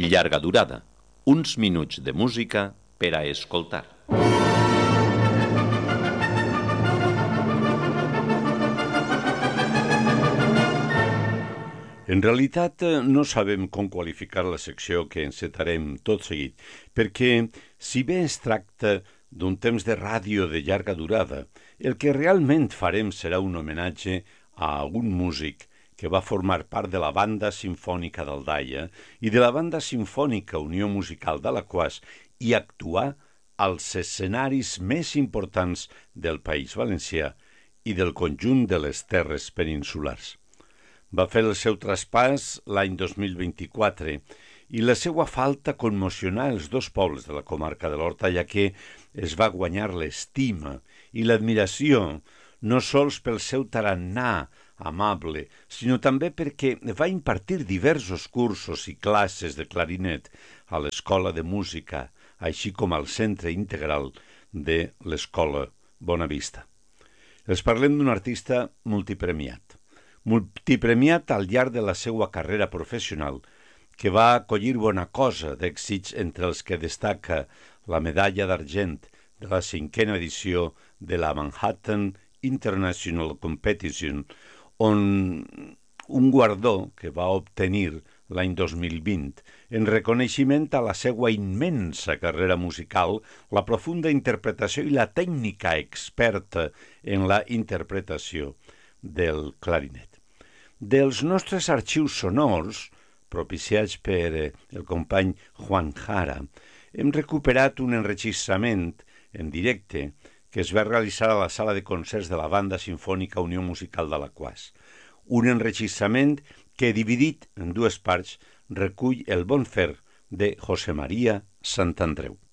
Llarga durada, uns minuts de música per a escoltar. En realitat no sabem com qualificar la secció que encetarem tot seguit, perquè si bé es tracta d'un temps de ràdio de llarga durada, el que realment farem serà un homenatge a un músic que va formar part de la Banda Simfònica d'Aldaia i de la Banda Simfònica Unió Musical d'Alaquàs i actuar als escenaris més importants del País Valencià i del conjunt de les terres peninsulars. Va fer el seu traspàs l'any 2024 i la seva falta commocionà els dos pobles de la comarca de l'Horta, ja que es va guanyar l'estima i l'admiració no sols pel seu tarannà amable, sinó també perquè va impartir diversos cursos i classes de clarinet a l'Escola de Música, així com al Centre Integral de l'Escola Bonavista. Els parlem d'un artista multipremiat al llarg de la seva carrera professional, que va acollir bona cosa d'èxits entre els que destaca la medalla d'argent de la 5a edició de la Manhattan International Competition, on un guardó que va obtenir l'any 2020 en reconeixement a la seva immensa carrera musical, la profunda interpretació i la tècnica experta en la interpretació del clarinet. Dels nostres arxius sonors, propiciats per el company Juan Jara, hem recuperat un enregistrament en directe que es va realitzar a la sala de concerts de la Banda Simfònica Unió Musical d'Alaquàs. Un enregistrament que, dividit en dues parts, recull el bon fer de José María Santandreu.